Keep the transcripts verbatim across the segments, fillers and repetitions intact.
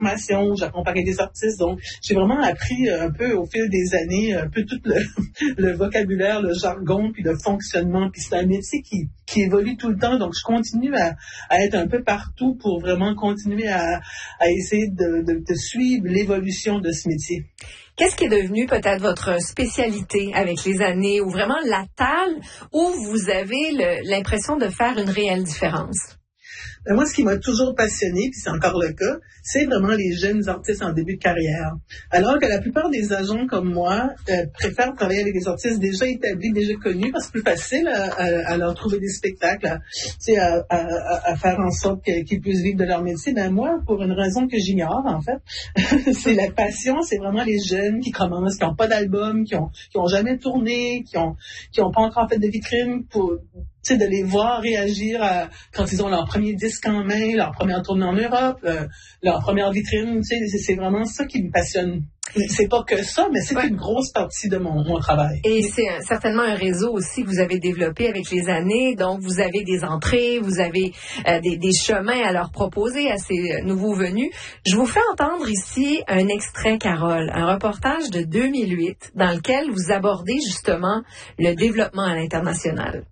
formation, j'accompagnais des artistes, donc j'ai vraiment appris un peu au fil des années, un peu tout le, le vocabulaire, le jargon, puis le fonctionnement, puis c'est un métier qui, qui évolue tout le temps, donc je continue à, à être un peu partout pour vraiment continuer à, à essayer de, de, de suivre l'évolution de ce métier. Qu'est-ce qui est devenu peut-être votre spécialité avec les années, ou vraiment la talle où vous avez le, l'impression de faire une réelle différence? Ben moi, ce qui m'a toujours passionné, puis c'est encore le cas, c'est vraiment les jeunes artistes en début de carrière. Alors que la plupart des agents comme moi euh, préfèrent travailler avec des artistes déjà établis, déjà connus, parce que c'est plus facile à, à, à leur trouver des spectacles, à, à, à, à faire en sorte qu'ils puissent vivre de leur métier. Ben moi, pour une raison que j'ignore, en fait, c'est la passion, c'est vraiment les jeunes qui commencent, qui n'ont pas d'album, qui ont, qui ont jamais tourné, qui ont, qui ont pas encore fait de vitrine pour... Tu sais, de les voir réagir à, quand ils ont leur premier disque en main, leur première tournée en Europe, euh, leur première vitrine, tu sais, c'est, c'est vraiment ça qui me passionne. C'est pas que ça, mais c'est ouais. une grosse partie de mon, mon travail. Et c'est un, certainement un réseau aussi que vous avez développé avec les années. Donc, vous avez des entrées, vous avez euh, des, des chemins à leur proposer à ces nouveaux venus. Je vous fais entendre ici un extrait, Carole, un reportage de deux mille huit dans lequel vous abordez justement le développement à l'international.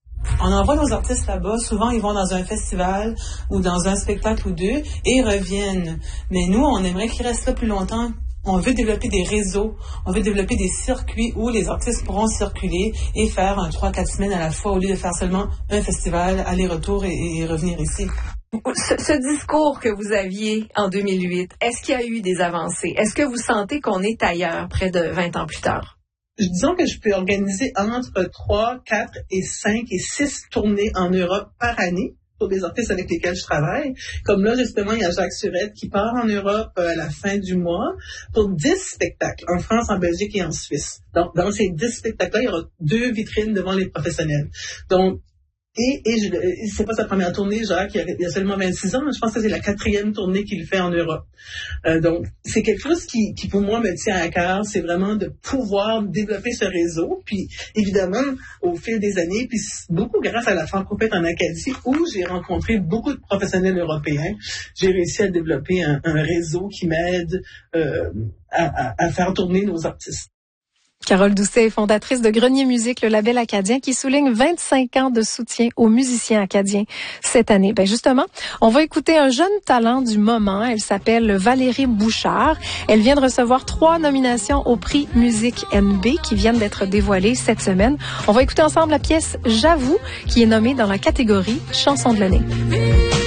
On envoie nos artistes là-bas, souvent ils vont dans un festival ou dans un spectacle ou deux et ils reviennent. Mais nous, on aimerait qu'ils restent là plus longtemps. On veut développer des réseaux, on veut développer des circuits où les artistes pourront circuler et faire un trois quatre semaines à la fois au lieu de faire seulement un festival, aller-retour et, et revenir ici. Ce, ce discours que vous aviez en deux mille huit, est-ce qu'il y a eu des avancées? Est-ce que vous sentez qu'on est ailleurs près de vingt ans plus tard? Disons que je peux organiser entre trois, quatre et cinq et six tournées en Europe par année pour des artistes avec lesquels je travaille. Comme là, justement, il y a Jacques Surette qui part en Europe à la fin du mois pour dix spectacles en France, en Belgique et en Suisse. Donc, dans ces dix spectacles-là, il y aura deux vitrines devant les professionnels. Donc, Et, et je, c'est pas sa première tournée, Jacques, il y a, il y a seulement vingt-six ans, je pense que c'est la quatrième tournée qu'il fait en Europe. Euh, donc, c'est quelque chose qui, qui, pour moi, me tient à cœur, c'est vraiment de pouvoir développer ce réseau, puis évidemment, au fil des années, puis beaucoup grâce à la Francophone en Acadie, où j'ai rencontré beaucoup de professionnels européens, j'ai réussi à développer un, un réseau qui m'aide euh, à, à, à faire tourner nos artistes. Carole Doucet est fondatrice de Grenier Musique, le label acadien qui souligne vingt-cinq ans de soutien aux musiciens acadiens cette année. Ben justement, on va écouter un jeune talent du moment. Elle s'appelle Valérie Bouchard. Elle vient de recevoir trois nominations au prix Musique N B qui viennent d'être dévoilées cette semaine. On va écouter ensemble la pièce J'avoue qui est nommée dans la catégorie Chanson de l'année.